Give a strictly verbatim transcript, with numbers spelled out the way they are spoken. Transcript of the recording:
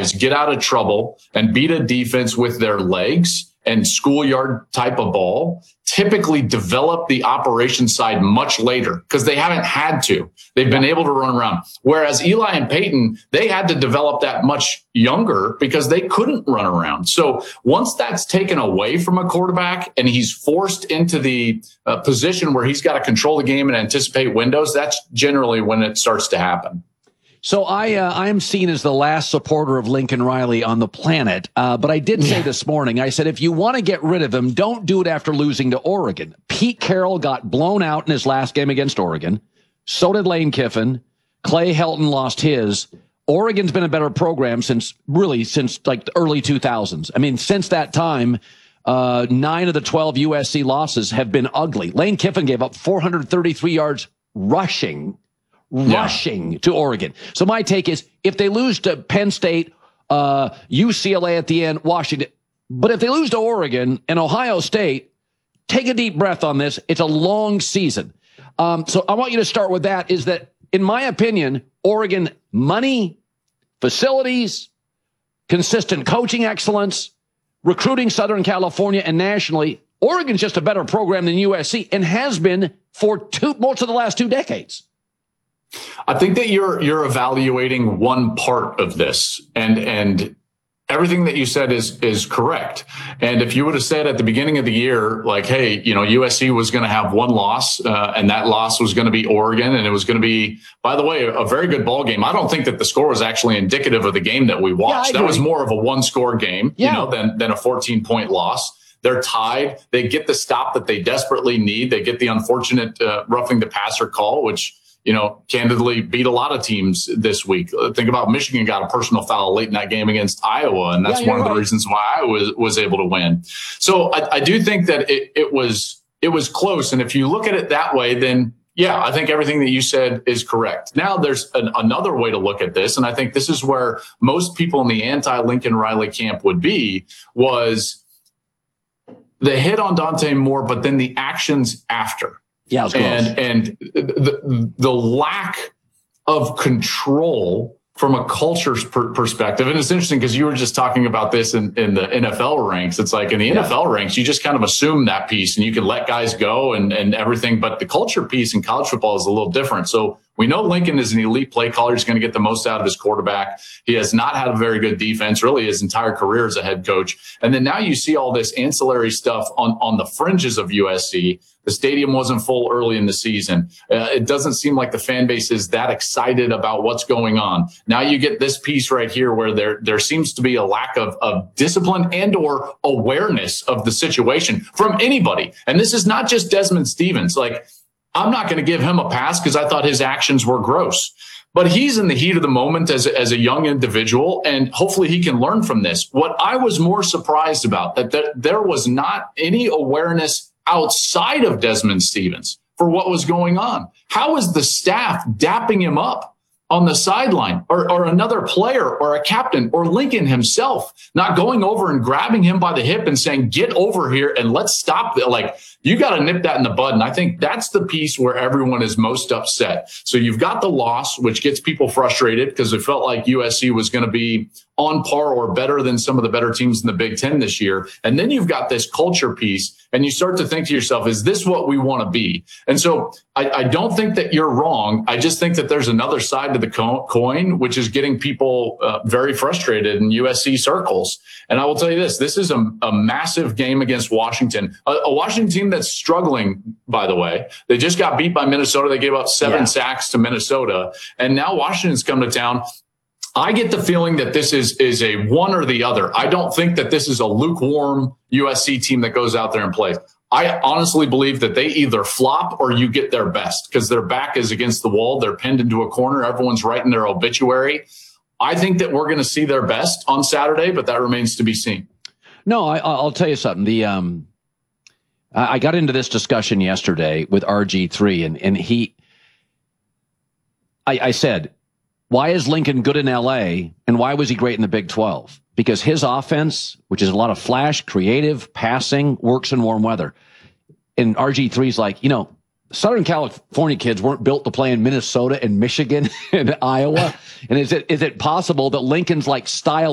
guys get out of trouble and beat a defense with their legs and schoolyard type of ball typically develop the operation side much later because they haven't had to. They've been able to run around. Whereas Eli and Peyton, they had to develop that much younger because they couldn't run around. So once that's taken away from a quarterback and he's forced into the uh, position where he's got to control the game and anticipate windows, that's generally when it starts to happen. So I uh, I am seen as the last supporter of Lincoln Riley on the planet, uh, but I did say this morning, I said, if you want to get rid of him, don't do it after losing to Oregon. Pete Carroll got blown out in his last game against Oregon. So did Lane Kiffin. Clay Helton lost his. Oregon's been a better program since, really, since like the early two thousands. I mean, since that time, uh, nine of the twelve U S C losses have been ugly. Lane Kiffin gave up four hundred thirty-three yards rushing. rushing yeah. to Oregon. So my take is if they lose to Penn State, uh, U C L A at the end, Washington, but if they lose to Oregon and Ohio State, take a deep breath on this. It's a long season. Um, so I want you to start with that is that, in my opinion, Oregon money, facilities, consistent coaching excellence, recruiting Southern California and nationally, Oregon's just a better program than U S C and has been for two, most of the last two decades. I think that you're you're evaluating one part of this, and and everything that you said is is correct. And if you would have said at the beginning of the year, like, hey, you know, U S C was going to have one loss, uh, and that loss was going to be Oregon, and it was going to be, by the way, a very good ball game. I don't think that the score was actually indicative of the game that we watched. Yeah, that was more of a one score game, yeah. you know, than than a fourteen point loss. They're tied. They get the stop that they desperately need. They get the unfortunate uh, roughing the passer call, which, you know, candidly beat a lot of teams this week. Think about Michigan got a personal foul late in that game against Iowa, and that's yeah, one of right. the reasons why I was was able to win. So I, I do think that it, it was it was close, and if you look at it that way, then yeah, I think everything that you said is correct. Now there's an, another way to look at this, and I think this is where most people in the anti-Lincoln Riley camp would be, was the hit on Dante Moore, but then the actions after. Yeah, and and the the lack of control from a culture's per perspective. And it's interesting because you were just talking about this in, in the N F L ranks. It's like in the yeah. N F L ranks, you just kind of assume that piece and you can let guys go and, and everything. But the culture piece in college football is a little different. So we know Lincoln is an elite play caller. He's going to get the most out of his quarterback. He has not had a very good defense, really, his entire career as a head coach. And then now you see all this ancillary stuff on, on the fringes of U S C. The stadium wasn't full early in the season. Uh, it doesn't seem like the fan base is that excited about what's going on. Now you get this piece right here where there, there seems to be a lack of, of discipline and or awareness of the situation from anybody. And this is not just Desmond Stevens. Like, I'm not going to give him a pass because I thought his actions were gross. But he's in the heat of the moment as a, as a young individual, and hopefully he can learn from this. What I was more surprised about, that there, there was not any awareness outside of Desmond Stevens for what was going on. How is the staff dapping him up on the sideline, or, or another player or a captain or Lincoln himself not going over and grabbing him by the hip and saying, get over here and let's stop it? Like, you got to nip that in the bud. And I think that's the piece where everyone is most upset. So you've got the loss, which gets people frustrated because it felt like U S C was going to be on par or better than some of the better teams in the Big Ten this year. And then you've got this culture piece, and you start to think to yourself, is this what we want to be? And so I, I don't think that you're wrong. I just think that there's another side to the co coin, which is getting people uh, very frustrated in U S C circles. And I will tell you this, this is a, a massive game against Washington, a, a Washington team that's struggling, by the way. They just got beat by Minnesota. They gave up seven yeah. sacks to Minnesota. And now Washington's come to town. I get the feeling that this is is a one or the other. I don't think that this is a lukewarm U S C team that goes out there and plays. I honestly believe that they either flop or you get their best because their back is against the wall. They're pinned into a corner. Everyone's writing their obituary. I think that we're going to see their best on Saturday, but that remains to be seen. No, I, I'll tell you something. The um, I got into this discussion yesterday with R G three, and and he, I, I said, why is Lincoln good in L A and why was he great in the Big twelve? Because his offense, which is a lot of flash, creative, passing, works in warm weather. And R G three's like, you know, Southern California kids weren't built to play in Minnesota and Michigan and Iowa. And is it is it possible that Lincoln's like style